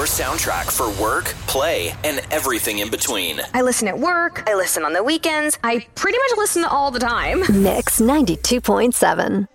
your soundtrack for work, play, and everything in between. I listen at work. I listen on the weekends. I pretty much listen all the time. Mix 92.7.